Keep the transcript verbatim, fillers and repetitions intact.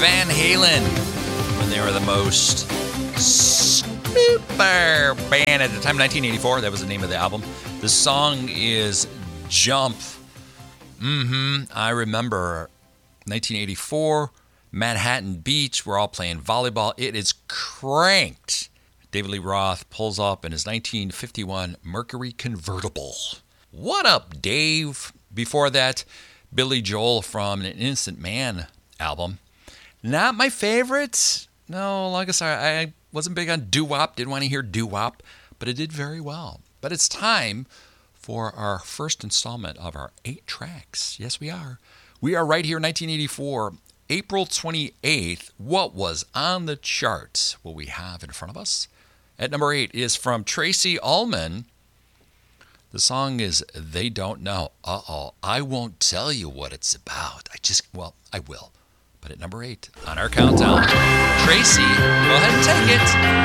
Van Halen, when they were the most super band at the time, nineteen eighty-four. That was the name of the album. The song is Jump. Mm-hmm. I remember nineteen eighty-four, Manhattan Beach. We're all playing volleyball. It is cranked. David Lee Roth pulls up in his nineteen fifty-one Mercury convertible. What up, Dave? Before that, Billy Joel from an Innocent Man album. Not my favorite. No, like I said, I wasn't big on doo-wop. Didn't want to hear doo-wop, but it did very well. But it's time for our first installment of our eight tracks. Yes, we are. We are right here in nineteen eighty-four, April twenty-eighth. What was on the charts? What we have in front of us? At number eight is from Tracy Ullman. The song is They Don't Know. Uh-oh, I won't tell you what it's about. I just, well, I will. But at number eight on our countdown, Tracy, go ahead and take it.